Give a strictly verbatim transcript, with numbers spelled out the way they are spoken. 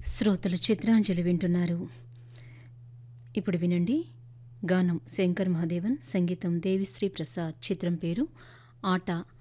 శ్రోతలు చిత్రాంజలి వింటున్నారు. ఇప్పుడు వినండి. గానం శంకర్ మహాదేవన్, సంగీతం దేవిశ్రీ ప్రసాద్. చిత్రం పేరు ఆట.